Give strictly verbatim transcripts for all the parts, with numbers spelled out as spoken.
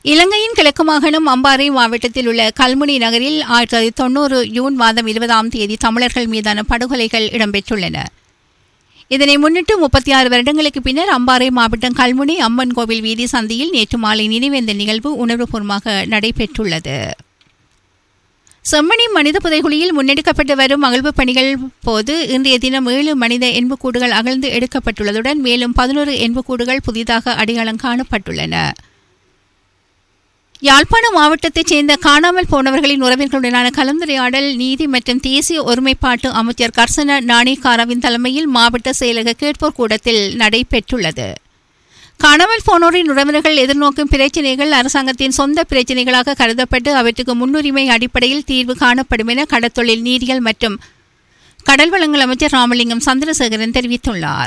இலங்கையின் கிழக்கு மாகாணம் அம்பாறை மாவட்டத்தில் உள்ள கல்முனை நகரில் ஆயிரத்தி தொள்ளாயிரத்தி தொண்ணூறு ஜூன் மாதம் இருபதாம் தேதி தமிழர்கள் மீதான படுகொலைகள் இடம்பெற்றுள்ளன. இதனை முன்னிட்டு முப்பத்தி ஆறு வருடங்களுக்கு பின்னர் அம்பாறை மாவட்டம் கல்முனை அம்மன் கோவில் வீதி சந்தியில் நேற்று மாலை நினைவேந்த நிகழ்வு உணர்வுபூர்வமாக நடைபெற்றுள்ளது. செம்மணி மனித புதைகுழியில் முன்னெடுக்கப்பட்டு வரும் அகழ்வு பணிகள் போது இன்றைய தினம் ஏழு மனித எண்புக்கூடுகள் அகழ்ந்து எடுக்கப்பட்டுள்ளதுடன் மேலும் பதினோரு எண்புக்கூடுகள் புதிதாக அடையாளம் காணப்பட்டுள்ளன. யாழ்ப்பாண மாவட்டத்தைச் சேர்ந்த காணாமல் போனவர்களின் உறவினர்களுடனான கலந்துரையாடல் நீதி மற்றும் தேசிய ஒருமைப்பாட்டு அமைச்சர் கர்சன நாணேக்காரவின் தலைமையில் மாவட்ட செயலக கேட்போர் கூடத்தில் நடைபெற்றுள்ளது. காணாமல் போனோரின் உறவினர்கள் எதிர்நோக்கும் பிரச்சினைகள் அரசாங்கத்தின் சொந்த பிரச்சினைகளாக கருதப்பட்டு அவற்றுக்கு முன்னுரிமை அடிப்படையில் தீர்வு காணப்படும் என கடற்தொழில் நீரியல் மற்றும் கடல் வளங்கள் அமைச்சர் ராமலிங்கம் சந்திரசேகரன் தெரிவித்துள்ளார்.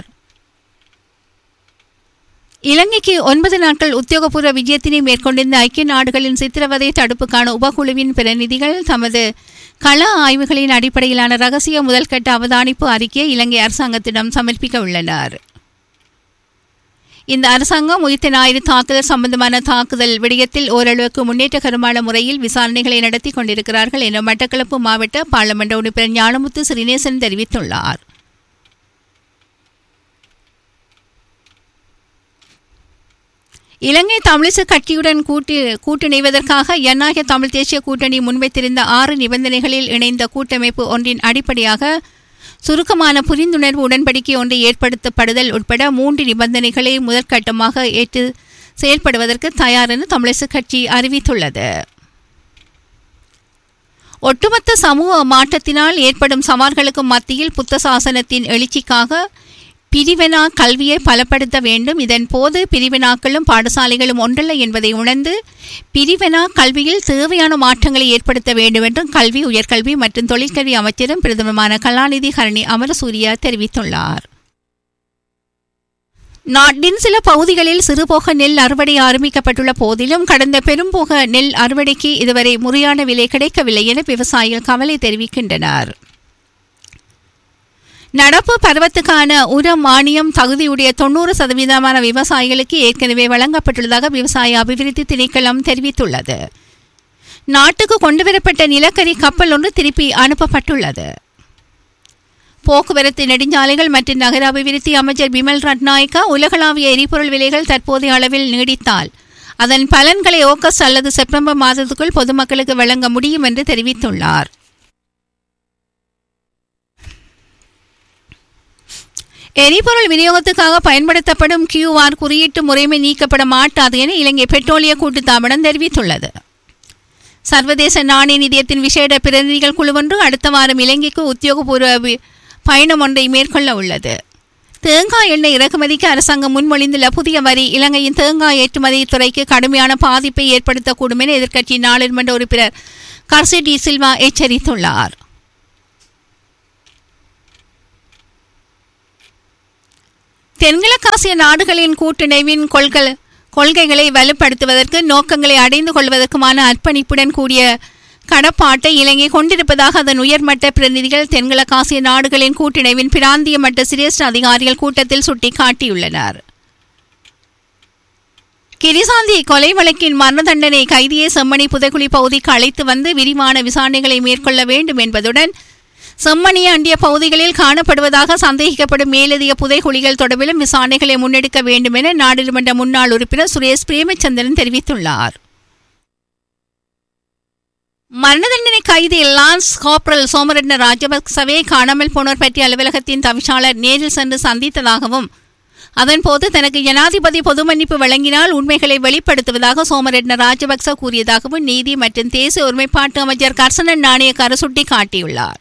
இலங்கைக்கு ஒன்பது நாட்கள் உத்தியோகபூர்வ விஜயத்தினை மேற்கொண்டிருந்த ஐக்கிய நாடுகளின் சித்திரவதை தடுப்புக்கான உபகுழுவின் பிரதிநிதிகள் தமது கள ஆய்வுகளின் அடிப்படையிலான ரகசிய முதல்கட்ட அவதானிப்பு அறிக்கையை இலங்கை அரசாங்கத்திடம் சமர்ப்பிக்க உள்ளனர். இந்த அரசாங்கம் உயிர்த்த ஞாயிறு தாக்குதல் சம்பந்தமான தாக்குதல் விடயத்தில் ஓரளவுக்கு முன்னேற்றகரமான முறையில் விசாரணைகளை நடத்தி கொண்டிருக்கிறார்கள் என மட்டக்களப்பு மாவட்ட பாராளுமன்ற உறுப்பினர் ஞானமுத்து ஸ்ரீநேசன் தெரிவித்துள்ளார். இலங்கை தமிழிசை கட்சியுடன் கூட்டு கூட்டிணைவதற்காக ஜனநாயக தமிழ் தேசிய கூட்டணி முன்வைத்திருந்த ஆறு நிபந்தனைகளில் இணைந்த கூட்டமைப்பு ஒன்றின் அடிப்படையாக சுருக்கமான புரிந்துணர்வு உடன்படிக்கை ஒன்றை ஏற்படுத்தப்படுதல் உட்பட மூன்று நிபந்தனைகளை முதற்கட்டமாக ஏற்று செயல்படுவதற்கு தயார் என தமிழிசை கட்சி அறிவித்துள்ளது. ஒட்டுமொத்த சமூக மாற்றத்தினால் ஏற்படும் சவால்களுக்கு மத்தியில் புத்த சாசனத்தின் எழுச்சிக்காக பிரிவினா கல்வியை பலப்படுத்த வேண்டும். இதன் போது பிரிவினாக்களும் பாடசாலைகளும் ஒன்றல்ல என்பதை உணர்ந்து பிரிவினா கல்வியில் தேவையான மாற்றங்களை ஏற்படுத்த வேண்டும் என்றும் கல்வி உயர்கல்வி மற்றும் தொழிற்கல்வி அமைச்சரும் பிரதமருமான கலாநிதி ஹரணி அமரசூரியா தெரிவித்துள்ளார். நாட்டின் சில பகுதிகளில் சிறுபோக நெல் அறுவடை ஆரம்பிக்கப்பட்டுள்ள போதிலும் கடந்த பெரும்போக நெல் அறுவடைக்கு இதுவரை முறையான விலை கிடைக்கவில்லை என விவசாயிகள் கவலை தெரிவிக்கின்றனர். நடப்பு பருவத்துக்கான உர மானியம் தகுதியுடைய தொன்னூறு சதவீதமான விவசாயிகளுக்கு ஏற்கனவே வழங்கப்பட்டுள்ளதாக விவசாய அபிவிருத்தி திணைக்களம் தெரிவித்துள்ளது. நாட்டுக்கு கொண்டுவரப்பட்ட நிலக்கரி கப்பல் ஒன்று திருப்பி அனுப்பப்பட்டுள்ளது. போக்குவரத்து நெடுஞ்சாலைகள் மற்றும் நகர அபிவிருத்தி அமைச்சர் பிமல் ரட்நாயக்கா உலகளாவிய எரிபொருள் விலைகள் தற்போதைய அளவில் நீடித்தால் அதன் பலன்களை ஆகஸ்ட் அல்லது செப்டம்பர் மாதத்துக்குள் பொதுமக்களுக்கு வழங்க முடியும் என்று தெரிவித்துள்ளார். எரிபொருள் விநியோகத்துக்காக பயன்படுத்தப்படும் கியூஆர் குறியீட்டு முறைமை நீக்கப்பட மாட்டாது என இலங்கை பெட்ரோலிய கூட்டுத்தாபனம் தெரிவித்துள்ளது. சர்வதேச நாணய நிதியத்தின் விசேட பிரதிநிதிகள் குழுவொன்று அடுத்த வாரம் இலங்கைக்கு உத்தியோகபூர்வ பயணம் ஒன்றை மேற்கொள்ள உள்ளது. தேங்காய் எண்ணெய் இறக்குமதிக்கு அரசாங்கம் முன்மொழிந்துள்ள புதிய வரி இலங்கையின் தேங்காய் ஏற்றுமதி துறைக்கு கடுமையான பாதிப்பை ஏற்படுத்தக்கூடும் என எதிர்க்கட்சி நாடாளுமன்ற உறுப்பினர் கர்சி டி சில்வா எச்சரித்துள்ளார். தென்கிழக்காசிய நாடுகளின் கூட்டிணைவின் கொள்கை கொள்கைகளை வலுப்படுத்துவதற்கு நோக்கங்களை அடைந்து கொள்வதற்குமான அர்ப்பணிப்புடன் கூடிய கடப்பாட்டை இலங்கை கொண்டிருப்பதாக அதன் உயர்மட்ட பிரதிநிதிகள் தென்கிழக்காசிய நாடுகளின் கூட்டிணைவின் பிராந்திய மட்ட சிரேஷ்ட அதிகாரிகள் கூட்டத்தில் சுட்டிக்காட்டியுள்ளனர். கிரிசாந்தி கொலை வழக்கின் மரண தண்டனை கைதியை செம்மணி புதைகுழி பகுதிக்கு அழைத்து வந்து விரிவான விசாரணைகளை மேற்கொள்ள வேண்டும் என்பதுடன் செம்மணியை அண்டிய பகுதிகளில் காணப்படுவதாக சந்தேகிக்கப்படும் மேலதிக புதைகுழிகள் தொடர்பிலும் விசாரணைகளை முன்னெடுக்க வேண்டும் என நாடாளுமன்ற முன்னாள் உறுப்பினர் சுரேஷ் பிரேமச்சந்திரன் தெரிவித்துள்ளார். மரண தண்டனை கைதி லான்ஸ் காப்ரல் சோமரட்ன ராஜபக்சவே காணாமல் போனோர் பற்றிய அலுவலகத்தின் தவிசாளர் நேரில் சென்று சந்தித்ததாகவும் அதன்போது தனக்கு ஜனாதிபதி பொது மன்னிப்பு வழங்கினால் உண்மைகளை வெளிப்படுத்துவதாக சோமரட்ன ராஜபக்ச கூறியதாகவும் நீதி மற்றும் தேசிய ஒருமைப்பாட்டு அமைச்சர் கர்சன நாணயக்கார சுட்டிக்காட்டியுள்ளார்.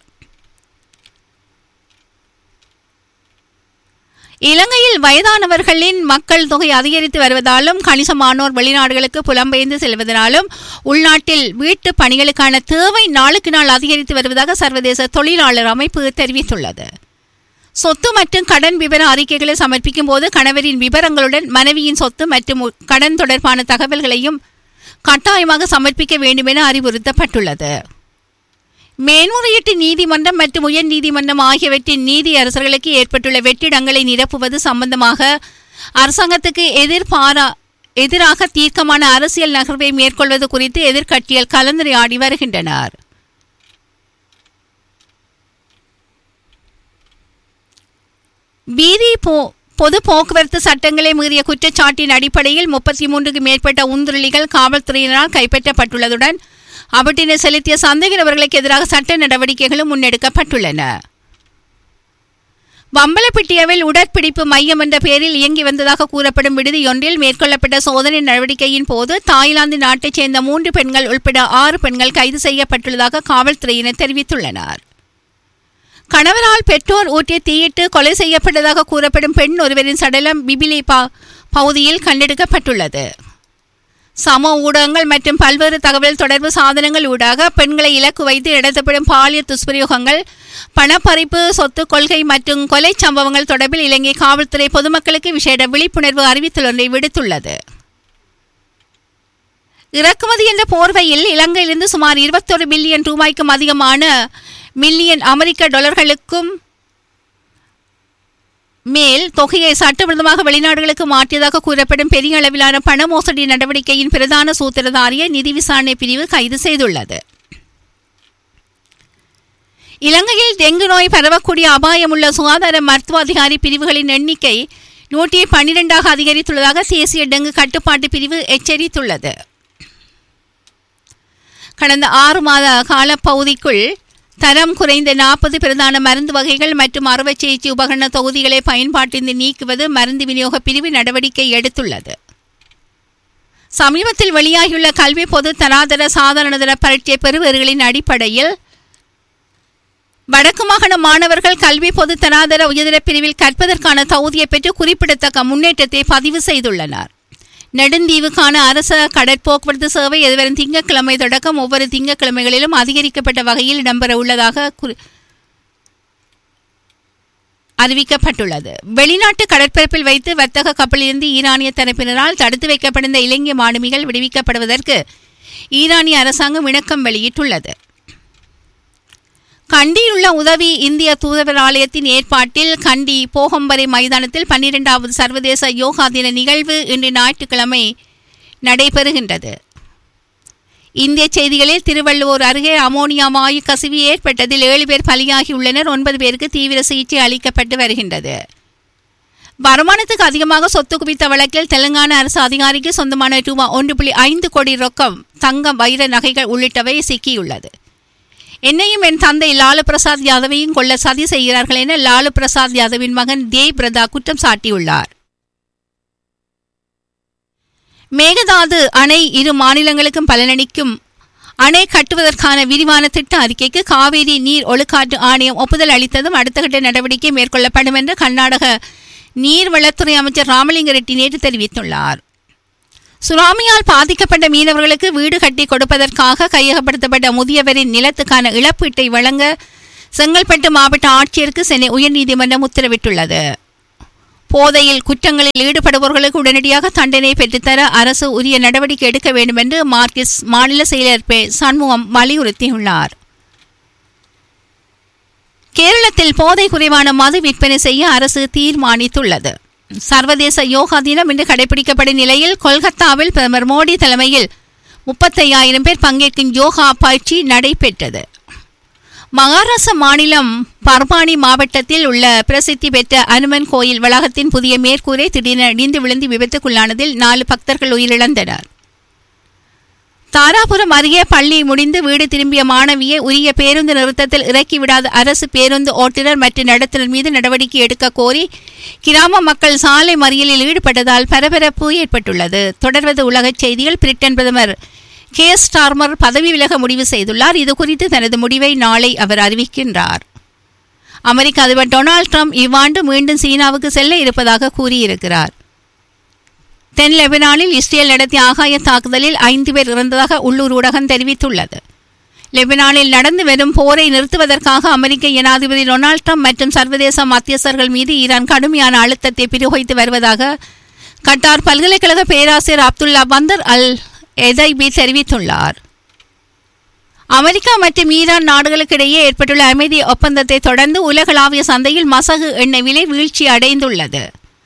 இலங்கையில் வயதானவர்களின் மக்கள் தொகை அதிகரித்து வருவதாலும் கணிசமானோர் வெளிநாடுகளுக்கு புலம்பெயர்ந்து செல்வதனாலும் உள்நாட்டில் வீட்டு பணிகளுக்கான தேவை நாளுக்கு நாள் அதிகரித்து வருவதாக சர்வதேச தொழிலாளர் அமைப்பு தெரிவித்துள்ளது. சொத்து மற்றும் கடன் விவர அறிக்கைகளை சமர்ப்பிக்கும் போது கணவரின் விவரங்களுடன் மனைவியின் சொத்து மற்றும் கடன் தொடர்பான தகவல்களையும் கட்டாயமாக சமர்ப்பிக்க வேண்டும் என அறிவுறுத்தப்பட்டுள்ளது. மேன்முறையீட்டு நீதிமன்றம் மற்றும் உயர் நீதிமன்றம் ஆகியவற்றின் நீதி அரசர்களுக்கு ஏற்பட்டுள்ள வெற்றிடங்களை நிரப்புவது சம்பந்தமாக அரசாங்கத்துக்கு எதிர்பாரா எதிராக தீர்க்கமான அரசியல் நகர்வை மேற்கொள்வது குறித்து எதிர்க்கட்சிகள் கலந்துரையாடி வருகின்றனர். வீதி போ பொது போக்குவரத்து சட்டங்களை மீறிய குற்றச்சாட்டின் அடிப்படையில் முப்பத்தி மூன்றுக்கு மேற்பட்ட உந்துருளிகள் காவல்துறையினரால் கைப்பற்றப்பட்டுள்ளதுடன் அவற்றினை செலுத்திய சந்தேக நபர்களுக்கு எதிராக சட்ட நடவடிக்கைகளும் முன்னெடுக்கப்பட்டுள்ளன. வம்பலப்பிட்டியாவில் உடற்பிடிப்பு மையம் என்ற பெயரில் இயங்கி வந்ததாக கூறப்படும் விடுதியொன்றில் மேற்கொள்ளப்பட்ட சோதனை நடவடிக்கையின் போது தாய்லாந்து நாட்டைச் சேர்ந்த மூன்று பெண்கள் உட்பட ஆறு பெண்கள் கைது செய்யப்பட்டுள்ளதாக காவல்துறையினர் தெரிவித்துள்ளனர். கணவரால் பெற்றோர் ஊற்றி தீயிட்டு கொலை செய்யப்பட்டதாக கூறப்படும் பெண் ஒருவரின் சடலம் பிபிலி பகுதியில் கண்டெடுக்கப்பட்டுள்ளது. சமூக ஊடகங்கள் மற்றும் பல்வேறு தகவல் தொடர்பு சாதனங்கள் ஊடாக பெண்களை இலக்கு வைத்து நடத்தப்படும் பாலியல் துஷ்பிரயோகங்கள், பணப்பறிப்பு, சொத்து கொள்கை மற்றும் கொலை சம்பவங்கள் தொடர்பில் இலங்கை காவல்துறை பொதுமக்களுக்கு விசேட விழிப்புணர்வு அறிவித்தல் ஒன்றை விடுத்துள்ளது. இறக்குமதி என்ற போர்வையில் இலங்கையிலிருந்து சுமார் இருபத்தொரு பில்லியன் ரூபாய்க்கும் அதிகமான மில்லியன் அமெரிக்க டாலர்களுக்கும் மேல் தொகையை சட்டவிரோதமாக வெளிநாடுகளுக்கு மாற்றியதாக கூறப்படும் பெரிய அளவிலான பண மோசடி நடவடிக்கையின் பிரதான சூத்திரதாரியை நிதி விசாரணை பிரிவு கைது செய்துள்ளது. இலங்கையில் டெங்கு நோய் பரவக்கூடிய அபாயமுள்ள சுகாதார மருத்துவ அதிகாரி பிரிவுகளின் எண்ணிக்கை நூற்றி பன்னிரண்டாக அதிகரித்துள்ளதாக தேசிய டெங்கு கட்டுப்பாட்டு பிரிவு எச்சரித்துள்ளது. கடந்த ஆறு மாத காலப்பகுதிக்குள் தரம் குறைந்த நாற்பது பிரதான மருந்து வகைகள் மற்றும் அறுவை சிகிச்சை உபகரண தொகுதிகளை பயன்பாட்டிலிருந்து நீக்குவது மருந்து விநியோக பிரிவு நடவடிக்கை எடுத்துள்ளது. சமீபத்தில் வெளியாகியுள்ள கல்வி பொது தராதர சாதாரணதர பரீட்சை பெறுவர்களின் அடிப்படையில் வடக்கு மாகாண மாணவர்கள் கல்வி பொது தராதர உயர்தர பிரிவில் கற்பதற்கான தகுதியை பெற்று குறிப்பிடத்தக்க முன்னேற்றத்தை பதிவு செய்துள்ளனர். நெடுந்தீவுக்கான அரச கடற்போக்குவரத்து சேவை எதிர்வரும் திங்கட்கிழமை தொடக்கம் ஒவ்வொரு திங்கட்கிழமைகளிலும் அதிகரிக்கப்பட்ட வகையில் இடம்பெற உள்ளதாக அறிவிக்கப்பட்டுள்ளது. வெளிநாட்டு கடற்பரப்பில் வைத்து வர்த்தக கப்பலிலிருந்து ஈரானிய தரப்பினரால் தடுத்து வைக்கப்பட்டிருந்த இலங்கை மாலுமிகள் விடுவிக்கப்படுவதற்கு ஈரானிய அரசாங்கம் இணக்கம் வெளியிட்டுள்ளது. கண்டியில் உள்ள உதவி இந்திய தூதர் ஆலயத்தின் ஏற்பாட்டில் கண்டி போகம்பரை மைதானத்தில் பன்னிரெண்டாவது சர்வதேச யோகா தின நிகழ்வு இன்று ஞாயிற்றுக்கிழமை நடைபெறுகின்றது. இந்திய செய்திகளில் திருவள்ளுவர் அருகே அமோனியா வாயு கசிவு ஏற்பட்டதில் ஏழு பேர் பலியாகியுள்ளனர். ஒன்பது பேருக்கு தீவிர சிகிச்சை அளிக்கப்பட்டு வருகின்றது. வருமானத்துக்கு அதிகமாக சொத்து குவித்த வழக்கில் தெலுங்கானா அரசு அதிகாரிக்கு சொந்தமான ரூபாய் ஒன்று புள்ளி ஐந்து கோடி ரொக்கம், தங்கம், வைர நகைகள் உள்ளிட்டவை சிக்கியுள்ளது. என்னையும் என் தந்தை லாலு பிரசாத் யாதவையும் கொள்ள சதி செய்கிறார்கள் என லாலு பிரசாத் யாதவின் மகன் தேவ் பிரதா குற்றம் சாட்டியுள்ளார். மேகதாது அணை இரு மாநிலங்களுக்கும் பலனளிக்கும் அணை கட்டுவதற்கான விரிவான திட்ட அறிக்கைக்கு காவிரி நீர் ஒழுக்காற்று ஆணையம் ஒப்புதல் அளித்ததும் அடுத்த கட்ட நடவடிக்கை மேற்கொள்ளப்படும் என்று கர்நாடக நீர்வளத்துறை அமைச்சர் ராமலிங்க ரெட்டி நேற்று தெரிவித்துள்ளார். சுனாமியால் பாதிக்கப்பட்ட மீனவர்களுக்கு வீடு கட்டி கொடுப்பதற்காக கையகப்படுத்தப்பட்ட முதியவரின் நிலத்துக்கான இழப்பீட்டை வழங்க செங்கல்பட்டு மாவட்ட ஆட்சியருக்கு சென்னை உயர்நீதிமன்றம் உத்தரவிட்டுள்ளது. போதையில் குற்றங்களில் ஈடுபடுபவர்களுக்கு உடனடியாக தண்டனை பெற்றுத்தர அரசு உரிய நடவடிக்கை எடுக்க வேண்டும் என்று மார்க்சிஸ்ட் மாநில செயலர் பெ சண்முகம் வலியுறுத்தியுள்ளார். கேரளத்தில் போதை குறைவான மது விற்பனை செய்ய அரசு தீர்மானித்துள்ளது. சர்வதேச யோகா தினம் இன்று கடைபிடிக்கப்படும் நிலையில் கொல்கத்தாவில் பிரதமர் மோடி தலைமையில் முப்பத்தையாயிரம் பேர் பங்கேற்கும் யோகா பயிற்சி நடைபெற்றது. மகாராஷ்டிர மாநிலம் பர்பானி மாவட்டத்தில் உள்ள பிரசித்தி பெற்ற அனுமன் கோயில் வளாகத்தின் புதிய மேற்கூரை திடீரென இடிந்து விழுந்து விபத்துக்குள்ளானதில் நாலு பக்தர்கள் உயிரிழந்தனர். தாராபுரம் அருகே பள்ளி முடிந்து வீடு திரும்பிய மாணவியை உரிய பேருந்து நிறுத்தத்தில் இறக்கிவிடாத அரசு பேருந்து ஓட்டுநர் மற்றும் நடத்துனர் மீது நடவடிக்கை எடுக்க கோரி கிராம மக்கள் சாலை மறியலில் ஈடுபட்டதால் பரபரப்பு ஏற்பட்டுள்ளது. தொடர்வது உலகச் செய்திகள். பிரிட்டன் பிரதமர் கே ஸ்டார்மர் பதவி விலக முடிவு செய்துள்ளார். இதுகுறித்து தனது முடிவை நாளை அவர் அறிவிக்கின்றார். அமெரிக்க அதிபர் டொனால்டு ட்ரம்ப் இவ்வாண்டு மீண்டும் சீனாவுக்கு செல்ல இருப்பதாக கூறியிருக்கிறார். தென் லெபனானில் இஸ்ரேல் நடத்திய ஆகாய தாக்குதலில் ஐந்து பேர் இறந்ததாக உள்ளூர் ஊடகம் தெரிவித்துள்ளது. லெபனானில் நடந்து வரும் போரை நிறுத்துவதற்காக அமெரிக்க ஜனாதிபதி டொனால்டு ட்ரம்ப் மற்றும் சர்வதேச மத்தியஸ்தர்கள் மீது ஈரான் கடுமையான அழுத்தத்தை பிரயோகித்து வருவதாக கட்டார் பல்கலைக்கழக பேராசிரியர் அப்துல்லா பந்தர் அல் எதைபி தெரிவித்துள்ளார். அமெரிக்கா மற்றும் ஈரான் நாடுகளுக்கிடையே ஏற்பட்டுள்ள அமைதி ஒப்பந்தத்தை தொடர்ந்து உலகளாவிய சந்தையில் மசகு எண்ணெய் விலை வீழ்ச்சி அடைந்துள்ளது.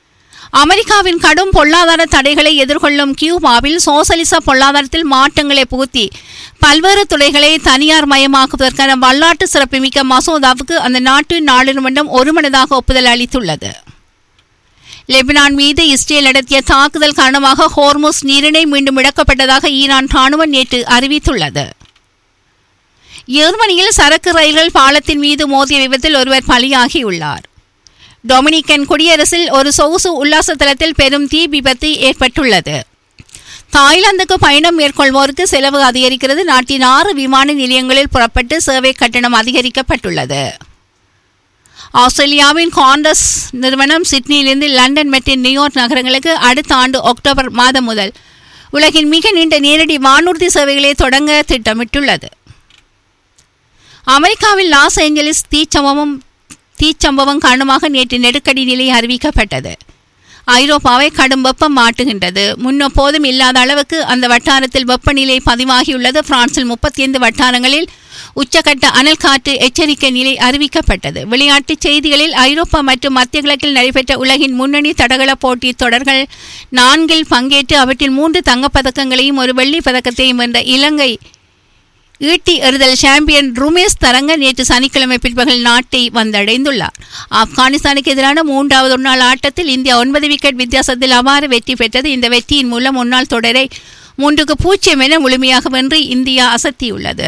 அமெரிக்காவின் கடும் பொருளாதார தடைகளை எதிர்கொள்ளும் கியூபாவில் சோசலிச பொருளாதாரத்தில் மாற்றங்களை புகுத்தி பல்வேறு துறைகளை தனியார் மயமாக்குவதற்கான வரலாற்று சிறப்புமிக்க மசோதாவுக்கு அந்த நாட்டு நாடாளுமன்றம் ஒருமனதாக ஒப்புதல் அளித்துள்ளது. லெபனான் மீது இஸ்ரேல் நடத்திய தாக்குதல் காரணமாக ஹோர்முஸ் நீரிணை மீண்டும் இழக்கப்பட்டதாக ஈரான் ராணுவம் நேற்று அறிவித்துள்ளது. ஜெர்மனியில் சரக்கு ரயில்கள் பாலத்தின் மீது மோதிய விபத்தில் ஒருவர் பலியாகியுள்ளார். டொமினிக்கன் குடியரசில் ஒரு சொகுசு உல்லாச தலத்தில் பெரும் தீ விபத்து ஏற்பட்டுள்ளது. தாய்லாந்துக்கு பயணம் மேற்கொள்வோருக்கு செலவு அதிகரிக்கிறது. நாட்டின் ஆறு விமான நிலையங்களில் புறப்பட்டு சேவை கட்டணம் அதிகரிக்கப்பட்டுள்ளது. ஆஸ்திரேலியாவின் காண்டஸ் நிறுவனம் சிட்னியிலிருந்து லண்டன் மற்றும் நியூயார்க் நகரங்களுக்கு அடுத்த ஆண்டு அக்டோபர் மாதம் முதல் உலகின் மிக நீண்ட நேரடி வானூர்தி சேவைகளை தொடங்க திட்டமிட்டுள்ளது. அமெரிக்காவில் லாஸ் ஏஞ்சலிஸ் தீச்சம்பவம் தீச்சம்பவம் காரணமாக நேற்று நெருக்கடி நிலை அறிவிக்கப்பட்டது. ஐரோப்பாவை கடும் வெப்பம் மாட்டுகின்றது. முன்னெப்போதும் இல்லாத அளவுக்கு அந்த வட்டாரத்தில் வெப்பநிலை பதிவாகியுள்ளது. பிரான்சில் முப்பத்தி ஐந்து வட்டாரங்களில் உச்சகட்ட அனல் காற்று எச்சரிக்கை நிலை அறிவிக்கப்பட்டது. விளையாட்டுச் செய்திகளில் ஐரோப்பா மற்றும் மத்திய கிழக்கில் நடைபெற்ற உலகின் முன்னணி தடகள போட்டி தொடர்கள் நான்கில் பங்கேற்று அவற்றில் மூன்று தங்கப்பதக்கங்களையும் ஒரு வெள்ளிப் பதக்கத்தையும் வென்ற இலங்கை ஈட்டி எறிதல் சாம்பியன் ருமேஷ் தரங்க நேற்று சனிக்கிழமை பிற்பகல் நாட்டை வந்தடைந்துள்ளார். ஆப்கானிஸ்தானுக்கு எதிரான மூன்றாவது ஒருநாள் ஆட்டத்தில் இந்தியா ஒன்பது விக்கெட் வித்தியாசத்தில் அபார வெற்றி பெற்றது. இந்த வெற்றியின் மூலம் ஒருநாள் தொடரை மூன்றுக்கு பூஜ்ஜியம் என முழுமையாக வென்று இந்தியா அசத்தியுள்ளது.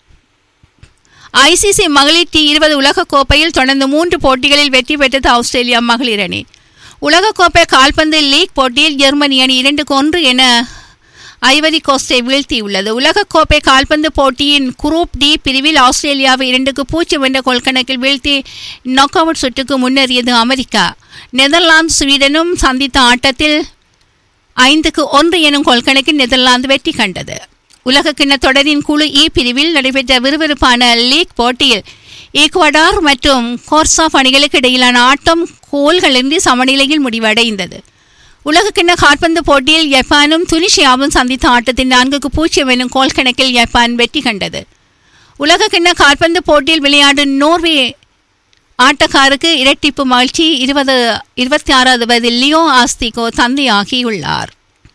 ஐசிசி மகளிர் டி இருபது உலகக்கோப்பையில் தொடர்ந்து மூன்று போட்டிகளில் வெற்றி பெற்றது ஆஸ்திரேலியா மகளிர் அணி. உலகக்கோப்பை கால்பந்து லீக் போட்டியில் ஜெர்மனி அணி இரண்டுக்கு ஒன்று என ஐவரி கோஸ்டை வீழ்த்தியுள்ளது. உலகக்கோப்பை கால்பந்து போட்டியின் குரூப் டி பிரிவில் ஆஸ்திரேலியாவை இரண்டுக்கு பூஜ்ஜியம் என்ற கோல் கணக்கில் வீழ்த்தி நாக் அவுட் சுற்றுக்கு முன்னேறியது அமெரிக்கா. நெதர்லாந்து ஸ்வீடனும் சந்தித்த ஆட்டத்தில் ஐந்துக்கு ஒன்று எனும் கோல் கணக்கில் நெதர்லாந்து வெற்றி கண்டது. உலகக்கிண்ண தொடரின் குழு இ பிரிவில் நடைபெற்ற விறுவிறுப்பான லீக் போட்டியில் ஈக்குவடார் மற்றும் கோர்சாஃப் அணிகளுக்கு இடையிலான ஆட்டம் கோல்களின்றி சமநிலையில் முடிவடைந்தது. உலகக்கிண்ண கால்பந்து போட்டியில் ஜப்பானும் துனிஷியாவும் சந்தித்த ஆட்டத்தின் நான்குக்கு பூஜ்ஜியம் எனும் கோல் கணக்கில் ஜப்பான் வெற்றி கண்டது. உலகக்கிண்ண கால்பந்து போட்டியில் விளையாடும் நோர்வே ஆட்டக்காருக்கு இரட்டிப்பு மகிழ்ச்சி. இருபது இருபத்தி ஆறாவது வயதில் லியோ ஆஸ்திகோ தந்தையாகியுள்ளார்.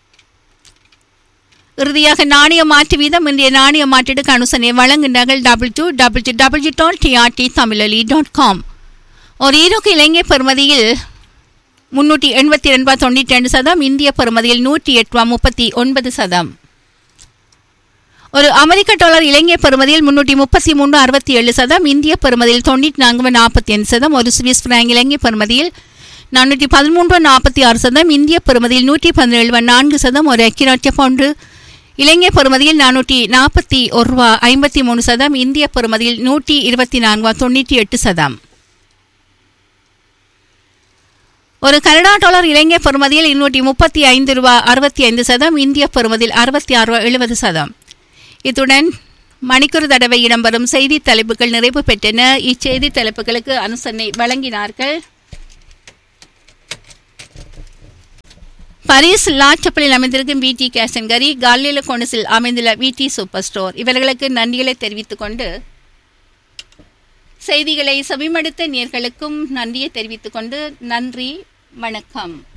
இறுதியாக நாணய மாற்று வீதம் இன்றைய நாணய மாற்றீடுக்கு அனுசரணை வழங்குகிறார்கள். Double two double two double two dot TRT தமிழொலி டாட் காம். ஒரு ஈரோக்கு இலங்கை பெறுமதியில் முன்னூற்றி எண்பத்தி ரெண்டு ரூபாய் தொண்ணூற்றி ரெண்டு சதம், இந்திய பெறுமதியில் நூற்றி எட்டு ரூபாய் முப்பத்தி ஒன்பது சதம். ஒரு அமெரிக்க டாலர் இலங்கை பெறுமதியில் முன்னூற்றி முப்பத்தி மூன்று அறுபத்தி ஏழு சதம், இந்திய பெறுமதியில் தொண்ணூற்றி நான்கு நாற்பத்தி ஐந்து சதம். ஒரு சுவிஸ் பிராங்க் இலங்கை பெறுமதியில் நானூற்றி பதிமூன்று நாற்பத்தி ஆறு சதம், இந்திய பெறுமதியில் நூற்றி பதினேழு நான்கு சதம். ஒரு அக்கிராட்சிய பவுண்டு இலங்கை பெறுமதியில் நானூற்றி நாற்பத்தி ஒரு ரூபா ஐம்பத்தி மூணு சதம், இந்திய பெறுமதியில் நூற்றி இருபத்தி நான்கு ரூபா தொண்ணூற்றி எட்டு சதம். ஒரு கனடா டாலர் இலங்கை பெறுமதியில் இருநூற்றி முப்பத்தி ஐந்து ரூபாய் அறுபத்தி ஐந்து சதம், இந்திய பெறுமதியில் அறுபத்தி ஆறு ரூபாய் எழுபது சதம். இத்துடன் மணிக்கூர் தடவை இடம்பெறும் செய்தி தலைப்புகள் நிறைவு பெற்றன. இச்செய்தி தலைப்புகளுக்கு அனுசரணை வழங்கினார்கள் பாரிஸ் லாச்சப்பலில் அமைந்திருக்கும் வி டி கேஷன் கரி, காலில கோனஸில் அமைந்துள்ள வி டி சூப்பர் ஸ்டோர். இவர்களுக்கு நன்றிகளை தெரிவித்துக் கொண்டு செய்திகளை செவிமடுத்த நேயர்களுக்கும் நன்றியை தெரிவித்துக் கொண்டு நன்றி, வணக்கம்.